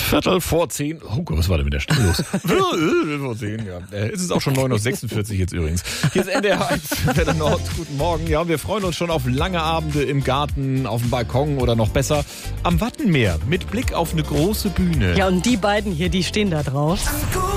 10:15. Oh Gott, was war denn mit der Stimme los? 10:15, ja. Es ist auch schon 9:46 jetzt übrigens. Hier ist NDR 1, Wetter Nord. Guten Morgen. Ja, wir freuen uns schon auf lange Abende im Garten, auf dem Balkon oder noch besser am Wattenmeer mit Blick auf eine große Bühne. Ja, und die beiden hier, die stehen da drauf.